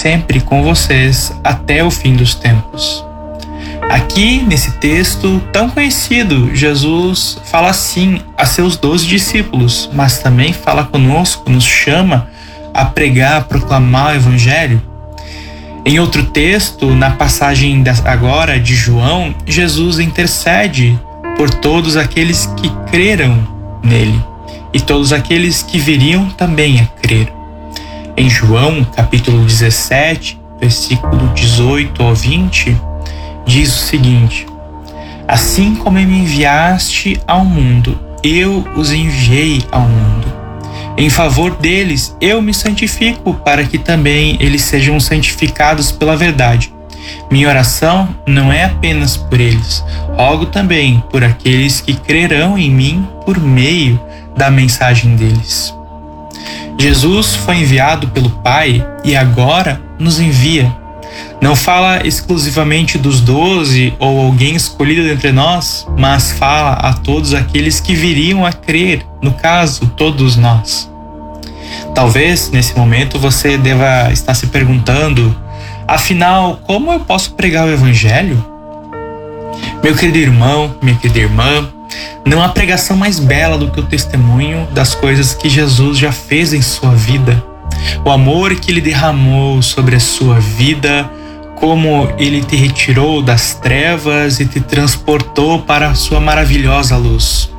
sempre com vocês até o fim dos tempos. Aqui, nesse texto tão conhecido, Jesus fala assim a seus 12 discípulos, mas também fala conosco, nos chama a pregar, a proclamar o Evangelho. Em outro texto, na passagem agora de João, Jesus intercede por todos aqueles que creram nele e todos aqueles que viriam também a crer. Em João, capítulo 17, versículo 18 ao 20, diz o seguinte: assim como me enviaste ao mundo, eu os enviei ao mundo. Em favor deles, eu me santifico, para que também eles sejam santificados pela verdade. Minha oração não é apenas por eles, rogo também por aqueles que crerão em mim por meio da mensagem deles. Jesus foi enviado pelo Pai e agora nos envia. Não fala exclusivamente dos 12 ou alguém escolhido entre nós, mas fala a todos aqueles que viriam a crer, no caso, todos nós. Talvez, nesse momento, você deva estar se perguntando: afinal, como eu posso pregar o Evangelho? Meu querido irmão, minha querida irmã, não há pregação mais bela do que o testemunho das coisas que Jesus já fez em sua vida. O amor que Ele derramou sobre a sua vida, como Ele te retirou das trevas e te transportou para a sua maravilhosa luz.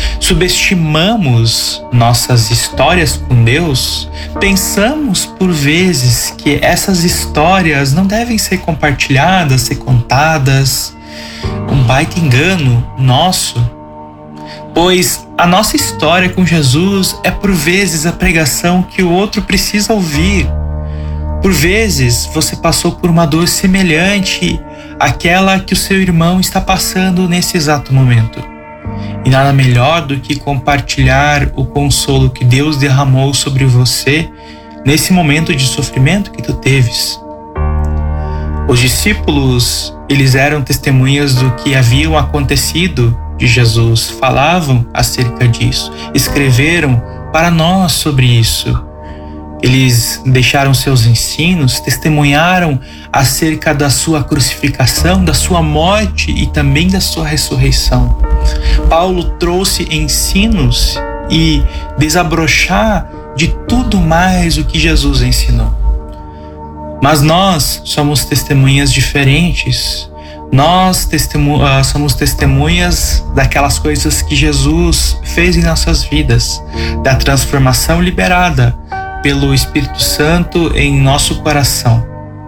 Subestimamos nossas histórias com Deus, pensamos por vezes que essas histórias não devem ser compartilhadas, ser contadas. Um baita engano nosso, pois a nossa história com Jesus é por vezes a pregação que o outro precisa ouvir. Por vezes você passou por uma dor semelhante àquela que o seu irmão está passando nesse exato momento. E nada melhor do que compartilhar o consolo que Deus derramou sobre você nesse momento de sofrimento que tu teves. Os discípulos, eles eram testemunhas do que haviam acontecido de Jesus, falavam acerca disso, escreveram para nós sobre isso. Eles deixaram seus ensinos, testemunharam acerca da sua crucificação, da sua morte e também da sua ressurreição. Paulo trouxe ensinos e desabrochar de tudo mais o que Jesus ensinou. Mas nós somos testemunhas diferentes. Nós somos testemunhas daquelas coisas que Jesus fez em nossas vidas, da transformação liberada pelo Espírito Santo em nosso coração.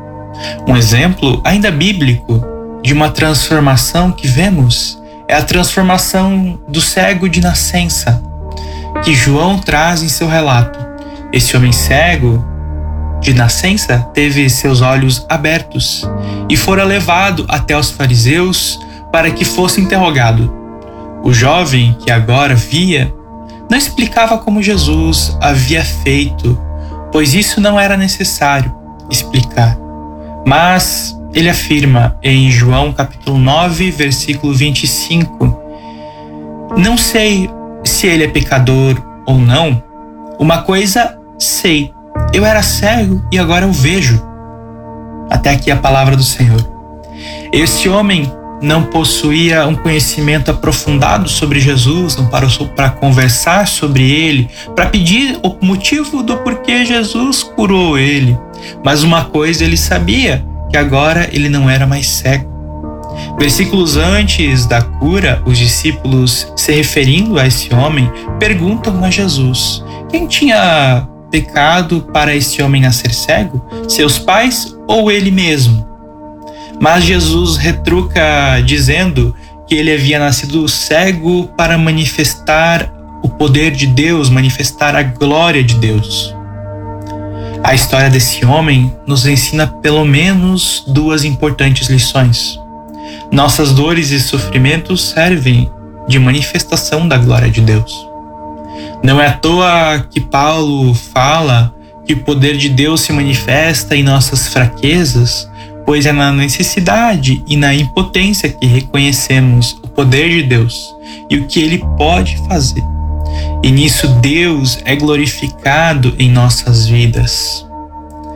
Um exemplo ainda bíblico de uma transformação que vemos é a transformação do cego de nascença, que João traz em seu relato. Esse homem cego de nascença teve seus olhos abertos e fora levado até os fariseus para que fosse interrogado. O jovem, que agora via, não explicava como Jesus havia feito, pois isso não era necessário explicar. Mas ele afirma em João capítulo 9, versículo 25: não sei se ele é pecador ou não, uma coisa sei, eu era cego e agora eu vejo. Até aqui a palavra do Senhor. Esse homem não possuía um conhecimento aprofundado sobre Jesus, não parou para conversar sobre ele, para pedir o motivo do porquê Jesus curou ele. Mas uma coisa ele sabia, que agora ele não era mais cego. Versículos antes da cura, os discípulos, se referindo a esse homem, perguntam a Jesus: quem tinha pecado para esse homem nascer cego? Seus pais ou ele mesmo? Mas Jesus retruca dizendo que ele havia nascido cego para manifestar o poder de Deus, manifestar a glória de Deus. A história desse homem nos ensina pelo menos duas importantes lições. Nossas dores e sofrimentos servem de manifestação da glória de Deus. Não é à toa que Paulo fala que o poder de Deus se manifesta em nossas fraquezas, pois é na necessidade e na impotência que reconhecemos o poder de Deus e o que Ele pode fazer. E nisso Deus é glorificado em nossas vidas.